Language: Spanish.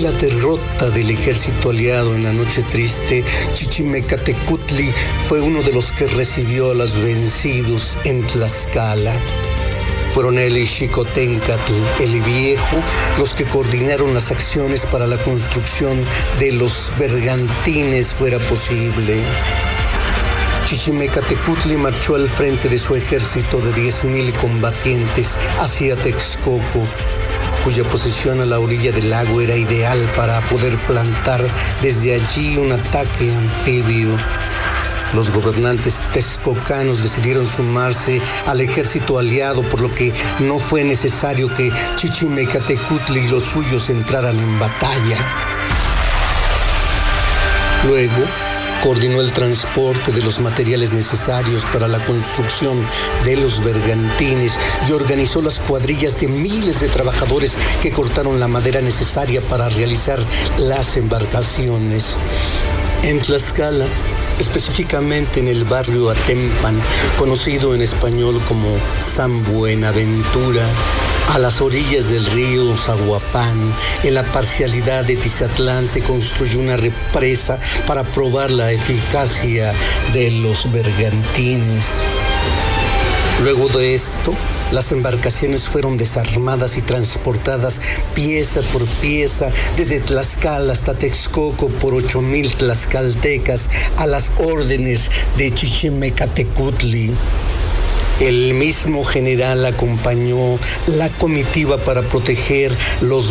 la derrota del ejército aliado en la noche triste, Chichimecatecutli fue uno de los que recibió a los vencidos en Tlaxcala. Fueron él y Xicoténcatl, el Viejo, los que coordinaron las acciones para la construcción de los bergantines fuera posible. Chichimecatecutli marchó al frente de su ejército de 10,000 combatientes hacia Texcoco, cuya posición a la orilla del lago era ideal para poder plantar desde allí un ataque anfibio. Los gobernantes texcocanos decidieron sumarse al ejército aliado, por lo que no fue necesario que Chichimecatecutli y los suyos entraran en batalla. Luego, coordinó el transporte de los materiales necesarios para la construcción de los bergantines y organizó las cuadrillas de miles de trabajadores que cortaron la madera necesaria para realizar las embarcaciones. En Tlaxcala, específicamente en el barrio Atempan, conocido en español como San Buenaventura, a las orillas del río Zaguapán, en la parcialidad de Tizatlán, se construyó una represa para probar la eficacia de los bergantines. Luego de esto, las embarcaciones fueron desarmadas y transportadas pieza por pieza desde Tlaxcala hasta Texcoco por 8,000 tlaxcaltecas a las órdenes de Chichimecatecutli. El mismo general acompañó la comitiva para proteger los